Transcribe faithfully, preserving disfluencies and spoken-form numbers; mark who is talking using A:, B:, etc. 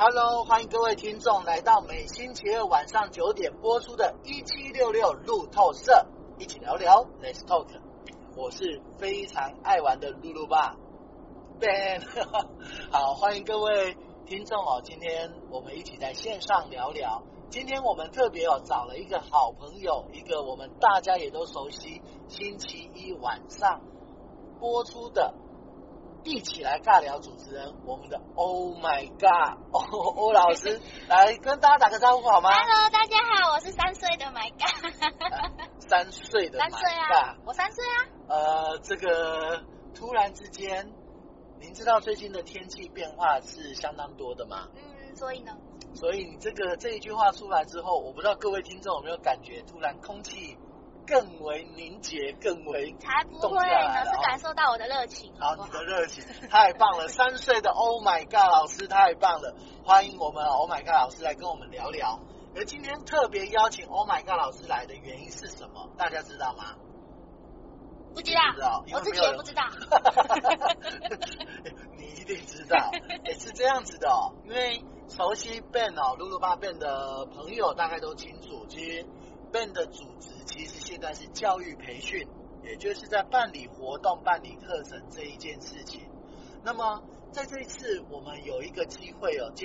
A: Hello， 欢迎各位听众来到每星期二晚上九点播出的一七六六路透社，一起聊聊 Let's Talk。我是非常爱玩的露露爸 Ben， 好，欢迎各位听众哦，今天我们一起在线上聊聊。今天我们特别有找了一个好朋友，一个我们大家也都熟悉，星期一晚上播出的。一起来尬聊主持人，我们的 Oh My God 欧欧老师来跟大家打个招呼好吗
B: ？Hello， 大家好，我是三岁的 My God，
A: 啊、三岁的 My God，
B: 三岁啊，我三岁啊。
A: 呃，这个突然之间，您知道最近的天气变化是相当多的吗？
B: 嗯，所以呢？
A: 所以你这个这一句话出来之后，我不知道各位听众有没有感觉，突然空气更为凝结，更为
B: 才不会呢，是感受到我的热情。
A: 好，你的热情太棒了！三岁的 Oh My God 老师太棒了，欢迎我们 Oh My God 老师来跟我们聊聊。而今天特别邀请 Oh My God 老师来的原因是什么？大家知道吗？
B: 不知道，
A: 不知道，
B: 我自己也不知道。
A: 你一定知道，也是这样子的哦。因为熟悉 Ben 哦，露露爸 Ben 的朋友大概都清楚，其实 Ben 的主职其实现在是教育培训，也就是在办理活动、办理课程这一件事情。那么在这一次，我们有一个机会哦。